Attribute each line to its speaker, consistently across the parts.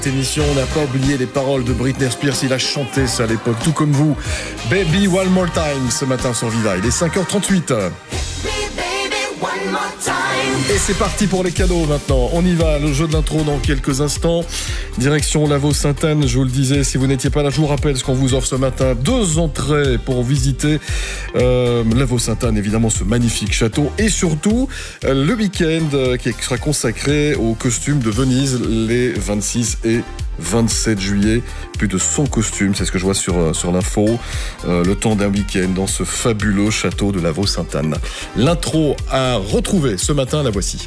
Speaker 1: Cette émission, on n'a pas oublié les paroles de Britney Spears, il a chanté ça à l'époque, tout comme vous. Baby One More Time, ce matin sur Viva, il est 5h38. Et c'est parti pour les cadeaux maintenant. On y va, le jeu de l'intro dans quelques instants. Direction Lavaux-Sainte-Anne, je vous le disais, si vous n'étiez pas là, je vous rappelle ce qu'on vous offre ce matin. 2 entrées pour visiter Lavaux-Sainte-Anne, évidemment ce magnifique château. Et surtout, le week-end qui sera consacré aux costumes de Venise les 26 et 27 juillet. Plus de 100 costumes, c'est ce que je vois sur l'info. Le temps d'un week-end dans ce fabuleux château de Lavaux-Sainte-Anne. L'intro à retrouver ce matin, la voici.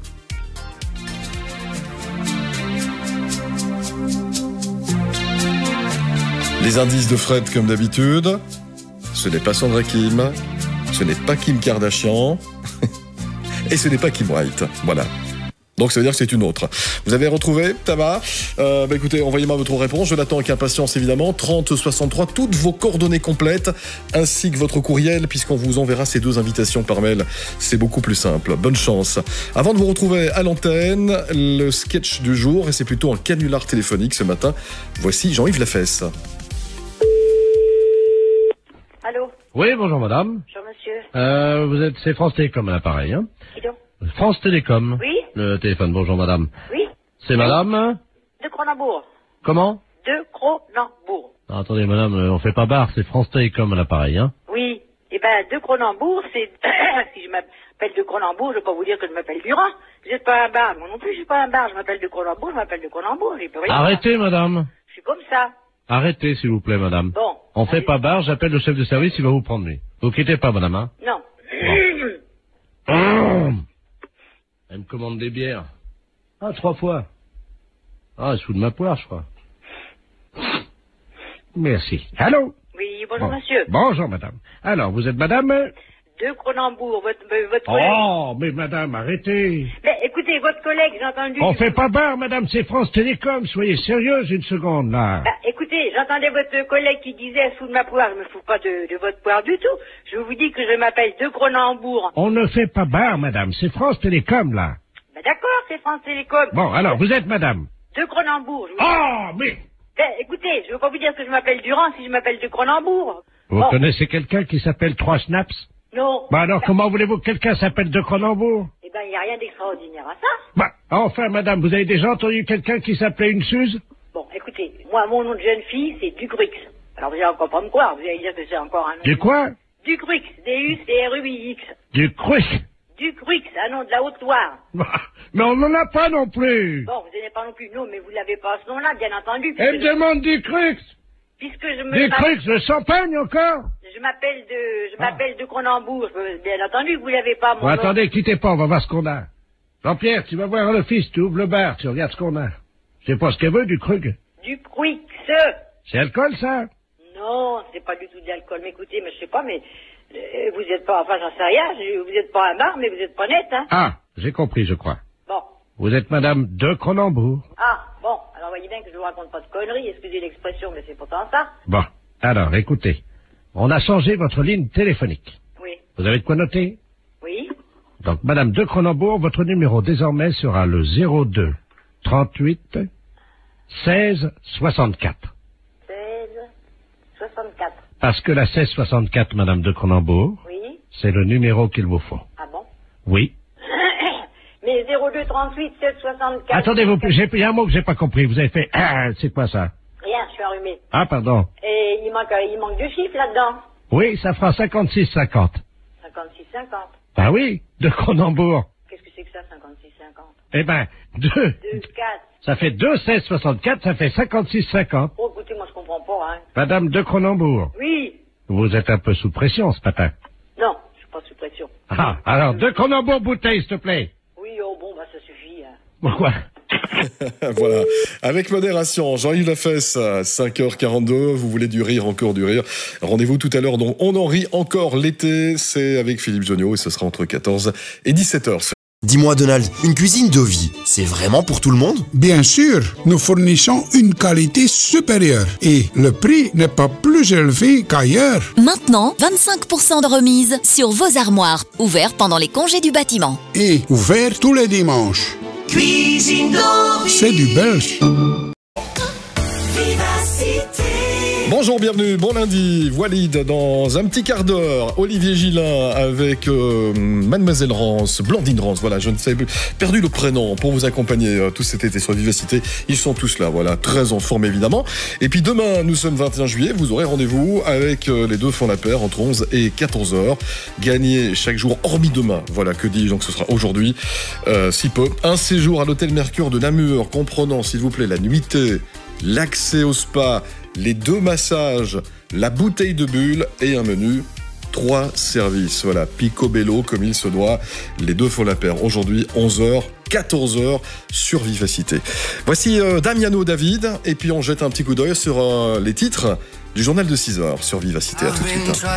Speaker 1: Les indices de Fred comme d'habitude. Ce n'est pas Sandra Kim, ce n'est pas Kim Kardashian et ce n'est pas Kim White. Voilà. Donc ça veut dire que c'est une autre. Vous avez retrouvé, ça va écoutez, envoyez-moi votre réponse, je l'attends avec impatience évidemment. 3063, toutes vos coordonnées complètes, ainsi que votre courriel, puisqu'on vous enverra ces 2 invitations par mail. C'est beaucoup plus simple. Bonne chance. Avant de vous retrouver à l'antenne, le sketch du jour, et c'est plutôt un canular téléphonique ce matin. Voici Jean-Yves Lafesse.
Speaker 2: Allô?
Speaker 3: Oui, bonjour madame.
Speaker 2: Bonjour monsieur.
Speaker 3: C'est France Télécom à l'appareil, hein?
Speaker 2: Qui donc?
Speaker 3: France Télécom.
Speaker 2: Oui?
Speaker 3: Le téléphone, bonjour madame.
Speaker 2: Oui?
Speaker 3: C'est madame?
Speaker 2: De Cronenbourg.
Speaker 3: Comment?
Speaker 2: De Cronenbourg.
Speaker 3: Ah, attendez madame, on fait pas barre, c'est France Télécom à l'appareil, hein?
Speaker 2: Oui. Eh ben, de Cronenbourg, c'est... si je m'appelle de Cronenbourg, je vais pas vous dire que je m'appelle Durand. Vous n'êtes pas un bar. Moi non plus, je suis pas un bar. Je m'appelle de Cronenbourg, je m'appelle de Cronenbourg. J'ai plus rien.
Speaker 3: Arrêtez madame.
Speaker 2: Je suis comme ça.
Speaker 3: Arrêtez s'il vous plaît madame.
Speaker 2: Bon.
Speaker 3: On fait pas barre, j'appelle le chef de service, il va vous prendre lui. Vous quittez pas madame, hein?
Speaker 2: Non.
Speaker 3: Elle me commande des bières. Ah, 3 fois. Ah, elle se fout de ma poire, je crois. Merci. Allô?
Speaker 2: Oui, bonjour monsieur.
Speaker 3: Bonjour, madame. Alors, vous êtes madame?
Speaker 2: De Cronenbourg, votre collègue.
Speaker 3: Oh, mais madame, arrêtez.
Speaker 2: Mais écoutez, votre collègue, j'ai entendu...
Speaker 3: On fait pas barre, madame, c'est France Télécom. Soyez sérieuse une seconde, là.
Speaker 2: Bah, écoutez, j'entendais votre collègue qui disait elle se fout de ma poire. Je me fous pas de votre poire du tout. Je vous dis que je m'appelle de Cronenbourg.
Speaker 3: On ne fait pas barre, madame, c'est France Télécom, là.
Speaker 2: Bah d'accord, c'est France Télécom.
Speaker 3: Bon, alors, vous êtes madame?
Speaker 2: De Cronenbourg.
Speaker 3: Oh, mais...
Speaker 2: Ben, écoutez, je veux pas vous dire que je m'appelle Durand si je m'appelle de Cronenbourg.
Speaker 3: Vous
Speaker 2: Bon.
Speaker 3: connaissez quelqu'un qui s'appelle 3 Snaps?
Speaker 2: Non.
Speaker 3: Bah alors, comment voulez-vous que quelqu'un s'appelle de Cronenbourg?
Speaker 2: Eh ben, il n'y a rien d'extraordinaire à ça.
Speaker 3: Bah, enfin, madame, vous avez déjà entendu quelqu'un qui s'appelait une Suze?
Speaker 2: Bon, écoutez, moi, mon nom de jeune fille, c'est Ducruix. Alors, vous allez encore pas me croire, vous allez dire que c'est encore un nom.
Speaker 3: Du quoi?
Speaker 2: Ducruix, D-U-C-R-U-I-X.
Speaker 3: Du Cruix.
Speaker 2: Ducruix, un nom de la Haute-Loire.
Speaker 3: Mais on n'en a pas non plus.
Speaker 2: Bon, vous n'en avez pas non plus, non, mais vous l'avez pas à ce nom-là, bien entendu.
Speaker 3: Elle me demande du Crux.
Speaker 2: Puisque je
Speaker 3: Du Crux, le champagne encore?
Speaker 2: Je m'appelle de Cronenbourg, bien entendu, vous l'avez pas, mon
Speaker 3: Bon,
Speaker 2: nom.
Speaker 3: attendez, quittez pas, on va voir ce qu'on a. Jean-Pierre, tu vas voir à l'office, tu ouvres le bar, tu regardes ce qu'on a. Je sais pas ce qu'elle veut, du Krug.
Speaker 2: Ducruix.
Speaker 3: C'est alcool, ça?
Speaker 2: Non, c'est pas du tout de l'alcool. Mais écoutez, mais je sais pas, mais vous êtes pas, enfin j'en sais rien, vous êtes pas un bar, mais vous êtes pas net, hein.
Speaker 3: Ah, j'ai compris, je crois.
Speaker 2: Bon.
Speaker 3: Vous êtes madame de Cronenbourg.
Speaker 2: Ah, bon, alors voyez bien que je vous raconte pas de conneries, excusez l'expression, mais c'est pourtant ça.
Speaker 3: Bon, alors, écoutez. On a changé votre ligne téléphonique.
Speaker 2: Oui.
Speaker 3: Vous avez de quoi noter?
Speaker 2: Oui.
Speaker 3: Donc, madame de Cronenbourg, votre numéro désormais sera le 02 38 16 64.
Speaker 2: 16 64.
Speaker 3: Parce que la 16 64, madame de Cronenbourg,
Speaker 2: Oui.
Speaker 3: c'est le numéro qu'il vous faut.
Speaker 2: Ah bon?
Speaker 3: Oui.
Speaker 2: Mais 02 38 16 64.
Speaker 3: Attendez, il y a un mot que j'ai pas compris. Vous avez fait, c'est quoi ça?
Speaker 2: Rien, je suis enrhumé.
Speaker 3: Ah, pardon.
Speaker 2: Et il manque 2 chiffres là-dedans.
Speaker 3: Oui, ça fera 56 50.
Speaker 2: 56 50.
Speaker 3: Ah oui, de Cronenbourg.
Speaker 2: Qu'est-ce que c'est que ça, 56 50?
Speaker 3: Eh ben, 2.
Speaker 2: 2 4.
Speaker 3: Ça fait 2 16 64, ça fait 56 50.
Speaker 2: Oh, écoutez, moi je comprends pas, hein.
Speaker 3: Madame de Cronenbourg,
Speaker 2: Oui.
Speaker 3: vous êtes un peu sous pression ce matin.
Speaker 2: Non, je suis pas sous pression.
Speaker 3: Ah, alors, de Cronenbourg bouteille, s'il te plaît.
Speaker 2: Oui, oh bon, bah ça suffit, hein.
Speaker 3: Pourquoi?
Speaker 1: Voilà, avec modération, Jean-Yves Lafesse, 5h42, vous voulez du rire, encore du rire. Rendez-vous tout à l'heure, donc on en rit encore l'été, c'est avec Philippe Jonio et ce sera entre 14 et 17h.
Speaker 4: Dis-moi Donald, une cuisine de vie, c'est vraiment pour tout le monde?
Speaker 5: Bien sûr, nous fournissons une qualité supérieure et le prix n'est pas plus élevé qu'ailleurs.
Speaker 6: Maintenant, 25% de remise sur vos armoires, ouverts pendant les congés du bâtiment.
Speaker 5: Et ouvert tous les dimanches.
Speaker 7: Cuisine d'Orville.
Speaker 5: C'est du belge.
Speaker 1: Bonjour, bienvenue, bon lundi, Walid dans un petit quart d'heure, Olivier Gillin avec Mademoiselle Rance, Blandine Rance, voilà, je ne sais plus, perdu le prénom pour vous accompagner tout cet été sur Vivacité, ils sont tous là, voilà, très en forme évidemment. Et puis demain, nous sommes 21 juillet, vous aurez rendez-vous avec les deux font la paire entre 11 et 14h, gagnez chaque jour, hormis demain, voilà, que dis-je, donc ce sera aujourd'hui, si peu, un séjour à l'hôtel Mercure de Namur, comprenant s'il vous plaît la nuitée, l'accès au spa, les 2 massages, la bouteille de bulle et un menu, 3 services. Voilà, picobello comme il se doit. Les deux font la paire. Aujourd'hui, 11h, 14h sur Vivacité. Voici Damiano David. Et puis on jette un petit coup d'œil sur les titres du journal de 6h sur Vivacité. À tout de suite.